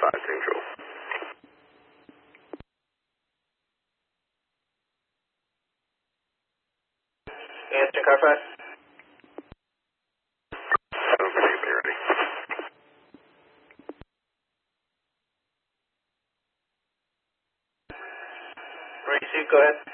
清楚。 Answer car 5. Ready. Ready, Sue, go ahead.